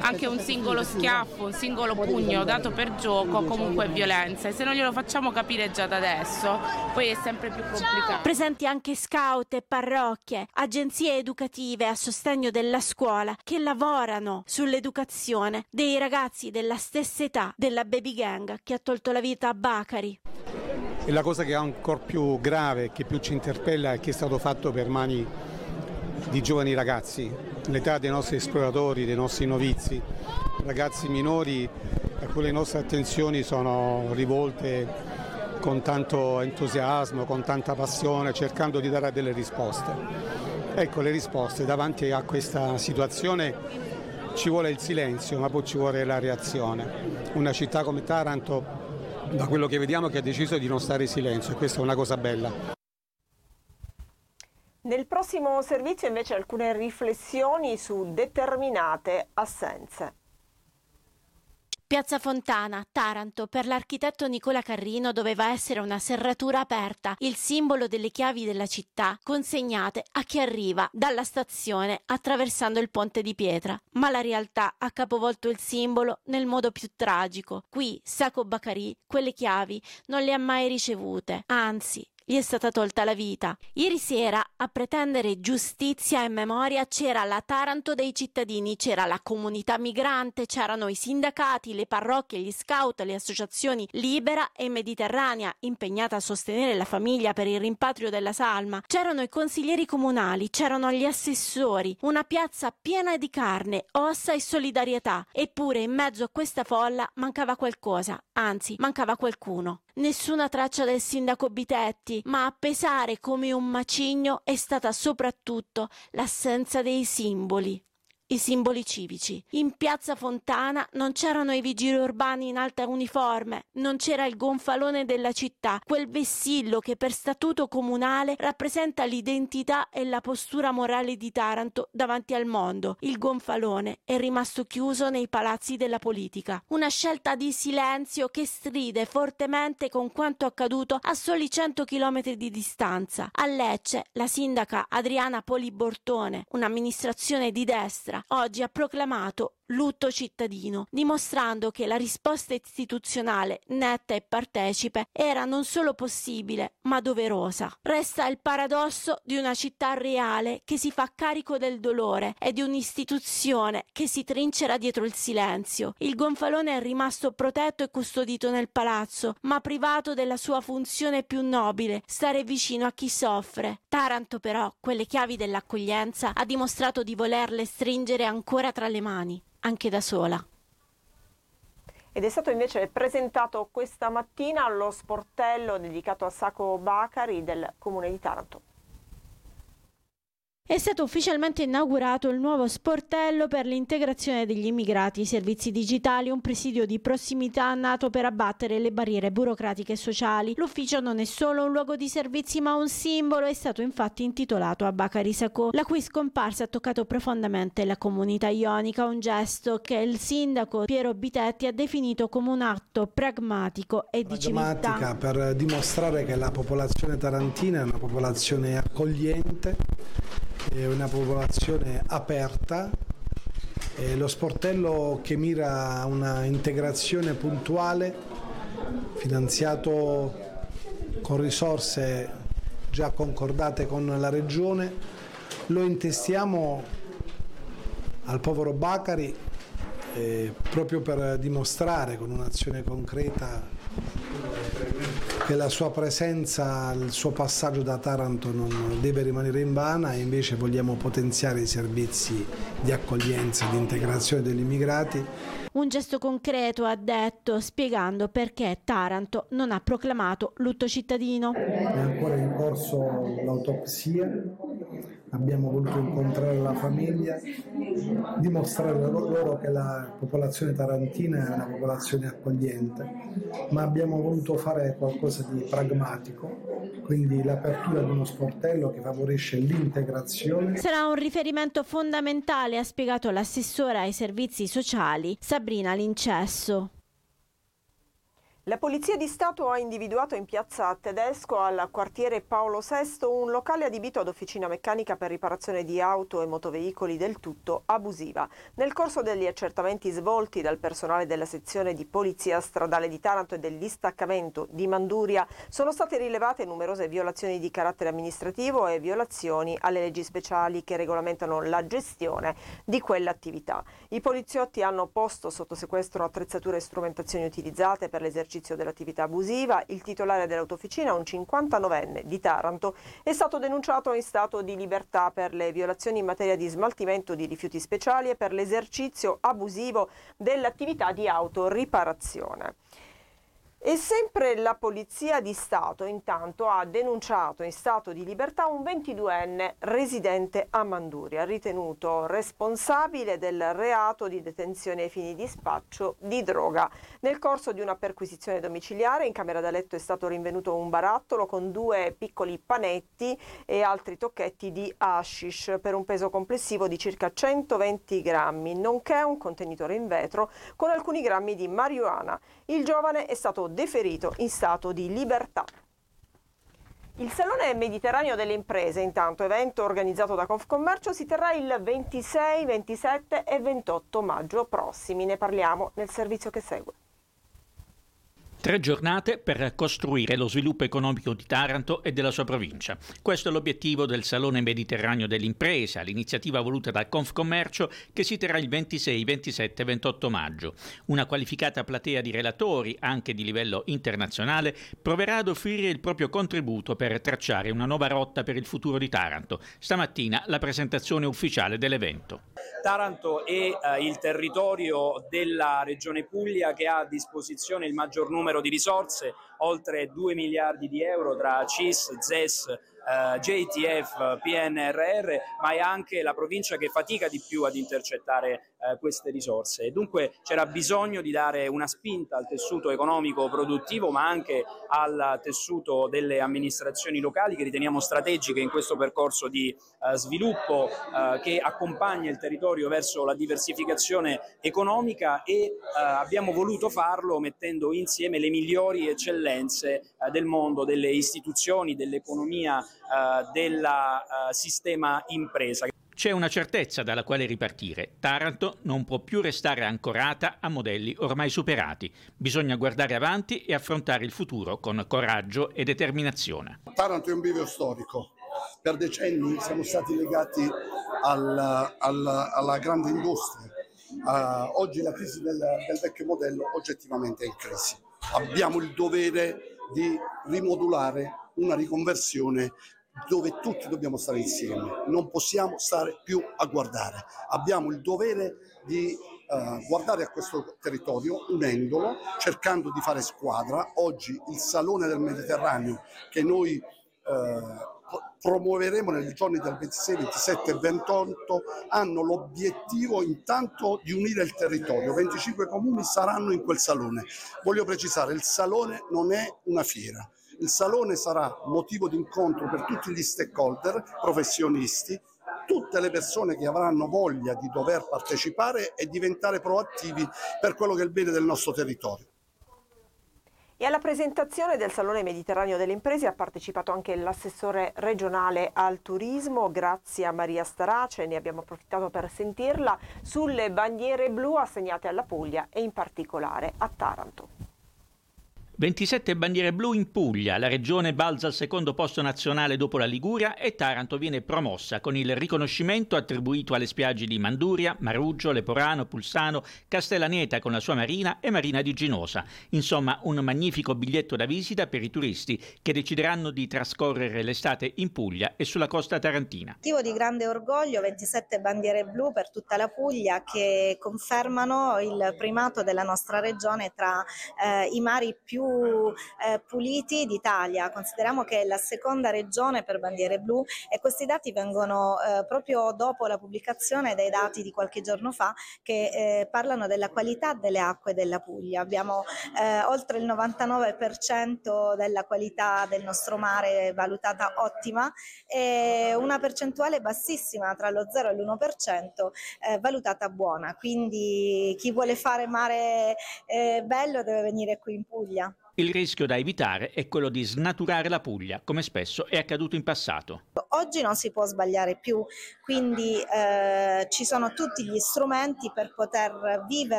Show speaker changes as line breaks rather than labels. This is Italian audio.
anche un singolo schiaffo, un singolo pugno dato per gioco comunque è violenza, e se non glielo facciamo capire già da adesso poi è sempre più complicato.
Presenti anche scout e parrocchie, agenzie educative a sostegno della scuola che lavorano sull'educazione dei ragazzi della stessa età della baby gang che ha tolto la vita a Bacari.
E la cosa che è ancora più grave, che più ci interpella, è che è stato fatto per mani di giovani ragazzi, l'età dei nostri esploratori, dei nostri novizi, ragazzi minori a cui le nostre attenzioni sono rivolte con tanto entusiasmo, con tanta passione, cercando di dare delle risposte. Ecco, le risposte davanti a questa situazione ci vuole il silenzio, ma poi ci vuole la reazione. Una città come Taranto, da quello che vediamo, che ha deciso di non stare in silenzio, e questa è una cosa bella.
Nel prossimo servizio invece alcune riflessioni su determinate assenze.
Piazza Fontana, Taranto, per l'architetto Nicola Carrino doveva essere una serratura aperta, il simbolo delle chiavi della città consegnate a chi arriva dalla stazione attraversando il ponte di pietra. Ma la realtà ha capovolto il simbolo nel modo più tragico. Qui, Sacco Bacari, quelle chiavi non le ha mai ricevute, anzi, gli è stata tolta la vita. Ieri sera, a pretendere giustizia e memoria, c'era la Taranto dei cittadini, c'era la comunità migrante, c'erano i sindacati, le parrocchie, gli scout, le associazioni Libera e Mediterranea, impegnata a sostenere la famiglia per il rimpatrio della salma, c'erano i consiglieri comunali, c'erano gli assessori, una piazza piena di carne, ossa e solidarietà. Eppure in mezzo a questa folla mancava qualcosa, anzi mancava qualcuno. Nessuna traccia del sindaco Bitetti, ma a pesare come un macigno è stata soprattutto l'assenza dei simboli. I simboli civici. In piazza Fontana non c'erano i vigili urbani in alta uniforme, non c'era il gonfalone della città, quel vessillo che per statuto comunale rappresenta l'identità e la postura morale di Taranto davanti al mondo. Il gonfalone è rimasto chiuso nei palazzi della politica. Una scelta di silenzio che stride fortemente con quanto accaduto a soli 100 chilometri di distanza. A Lecce, la sindaca Adriana Poli-Bortone, un'amministrazione di destra, oggi ha proclamato lutto cittadino, dimostrando che la risposta istituzionale netta e partecipe era non solo possibile, ma doverosa. Resta il paradosso di una città reale che si fa carico del dolore e di un'istituzione che si trincera dietro il silenzio. Il gonfalone è rimasto protetto e custodito nel palazzo, ma privato della sua funzione più nobile, stare vicino a chi soffre. Taranto però, quelle chiavi dell'accoglienza, ha dimostrato di volerle stringere ancora tra le mani, anche da sola.
Ed è stato invece presentato questa mattina lo sportello dedicato a Sacco Bacari del Comune di Taranto.
È stato ufficialmente inaugurato il nuovo sportello per l'integrazione degli immigrati, servizi digitali, un presidio di prossimità nato per abbattere le barriere burocratiche e sociali. L'ufficio non è solo un luogo di servizi ma un simbolo, è stato infatti intitolato a Bacari Sacco, la cui scomparsa ha toccato profondamente la comunità ionica, un gesto che il sindaco Piero Bitetti ha definito come un atto pragmatico e di civiltà.
Per dimostrare che la popolazione tarantina è una popolazione accogliente, è una popolazione aperta. Lo sportello che mira a una integrazione puntuale, finanziato con risorse già concordate con la Regione, lo intestiamo al povero Bacari proprio per dimostrare con un'azione concreta che la sua presenza, il suo passaggio da Taranto non deve rimanere invana, e invece vogliamo potenziare i servizi di accoglienza e di integrazione degli immigrati.
Un gesto concreto, ha detto, spiegando perché Taranto non ha proclamato lutto cittadino.
È ancora in corso l'autopsia, abbiamo voluto incontrare la famiglia, dimostrare loro che la popolazione tarantina è una popolazione accogliente, ma abbiamo voluto fare qualcosa di pragmatico, quindi l'apertura di uno sportello che favorisce l'integrazione.
Sarà un riferimento fondamentale, ha spiegato l'assessora ai servizi sociali Sabrina Lincesso.
La Polizia di Stato ha individuato in piazza Tedesco, al quartiere Paolo VI, un locale adibito ad officina meccanica per riparazione di auto e motoveicoli del tutto abusiva. Nel corso degli accertamenti svolti dal personale della sezione di Polizia Stradale di Taranto e del distaccamento di Manduria sono state rilevate numerose violazioni di carattere amministrativo e violazioni alle leggi speciali che regolamentano la gestione di quell'attività. I poliziotti hanno posto sotto sequestro attrezzature e strumentazioni utilizzate per l'esercizio dell'attività abusiva. Il titolare dell'autofficina, un 59enne di Taranto, è stato denunciato in stato di libertà per le violazioni in materia di smaltimento di rifiuti speciali e per l'esercizio abusivo dell'attività di autoriparazione. E sempre la Polizia di Stato intanto ha denunciato in stato di libertà un 22enne residente a Manduria, ritenuto responsabile del reato di detenzione ai fini di spaccio di droga. Nel corso di una perquisizione domiciliare in camera da letto è stato rinvenuto un barattolo con 2 piccoli panetti e altri tocchetti di hashish per un peso complessivo di circa 120 grammi, nonché un contenitore in vetro con alcuni grammi di marijuana. Il giovane è stato deferito in stato di libertà. Il Salone Mediterraneo delle Imprese, intanto, evento organizzato da Confcommercio, si terrà il 26, 27 e 28 maggio prossimi. Ne parliamo nel servizio che segue.
3 giornate per costruire lo sviluppo economico di Taranto e della sua provincia. Questo è l'obiettivo del Salone Mediterraneo dell'Impresa, l'iniziativa voluta dal Confcommercio che si terrà il 26, 27 e 28 maggio. Una qualificata platea di relatori, anche di livello internazionale, proverà ad offrire il proprio contributo per tracciare una nuova rotta per il futuro di Taranto. Stamattina la presentazione ufficiale dell'evento.
Taranto è il territorio della Regione Puglia che ha a disposizione il maggior numero di risorse, oltre 2 miliardi di euro tra CIS, ZES, JTF, PNRR, ma è anche la provincia che fatica di più ad intercettare queste risorse. E dunque c'era bisogno di dare una spinta al tessuto economico produttivo, ma anche al tessuto delle amministrazioni locali, che riteniamo strategiche in questo percorso di sviluppo che accompagna il territorio verso la diversificazione economica, e abbiamo voluto farlo mettendo insieme le migliori eccellenze del mondo, delle istituzioni, dell'economia, del sistema impresa.
C'è una certezza dalla quale ripartire. Taranto non può più restare ancorata a modelli ormai superati. Bisogna guardare avanti e affrontare il futuro con coraggio e determinazione.
Taranto è un bivio storico. Per decenni siamo stati legati alla grande industria. Oggi la crisi del vecchio modello oggettivamente è in crisi. Abbiamo il dovere di rimodulare una riconversione dove tutti dobbiamo stare insieme, non possiamo stare più a guardare, abbiamo il dovere di guardare a questo territorio unendolo, cercando di fare squadra. Oggi il Salone del Mediterraneo che noi promuoveremo nei giorni del 26, 27 e 28 hanno l'obiettivo intanto di unire il territorio. 25 comuni saranno in quel salone. Voglio precisare, il salone non è una fiera. Il salone sarà motivo di incontro per tutti gli stakeholder, professionisti, tutte le persone che avranno voglia di dover partecipare e diventare proattivi per quello che è il bene del nostro territorio.
E alla presentazione del Salone Mediterraneo delle Imprese ha partecipato anche l'assessore regionale al turismo, Grazia Maria Starace. Ne abbiamo approfittato per sentirla sulle bandiere blu assegnate alla Puglia e in particolare a Taranto.
27 bandiere blu in Puglia, la regione balza al secondo posto nazionale dopo la Liguria e Taranto viene promossa con il riconoscimento attribuito alle spiagge di Manduria, Maruggio, Leporano, Pulsano, Castellaneta con la sua marina e Marina di Ginosa. Insomma, un magnifico biglietto da visita per i turisti che decideranno di trascorrere l'estate in Puglia e sulla costa tarantina.
Motivo di grande orgoglio, 27 bandiere blu per tutta la Puglia che confermano il primato della nostra regione tra i mari più puliti d'Italia. Consideriamo che è la seconda regione per bandiere blu e questi dati vengono proprio dopo la pubblicazione dei dati di qualche giorno fa che parlano della qualità delle acque della Puglia. Abbiamo oltre il 99% della qualità del nostro mare valutata ottima e una percentuale bassissima tra lo 0 e l'1% valutata buona, quindi chi vuole fare mare bello deve venire qui in Puglia.
Il rischio da evitare è quello di snaturare la Puglia, come spesso è accaduto in passato.
Oggi non si può sbagliare più, quindi ci sono tutti gli strumenti per poter vivere